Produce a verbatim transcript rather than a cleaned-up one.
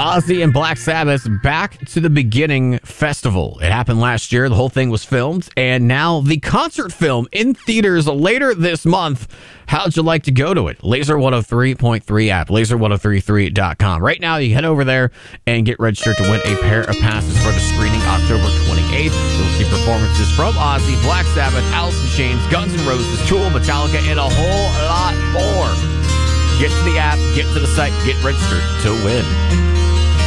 Ozzy and Black Sabbath's Back to the Beginning Festival. It happened last year. The whole thing was filmed, and now the concert film in theaters later this month. How'd you like to go to it? Laser one oh three point three app, laser ten thirty-three dot com. Right now, you head over there and get registered to win a pair of passes for the screening October twenty-eighth. You'll see performances from Ozzy, Black Sabbath, Alice in Chains, Guns N' Roses, Tool, Metallica, and a whole lot more. Get to the app, get to the site, get registered to win.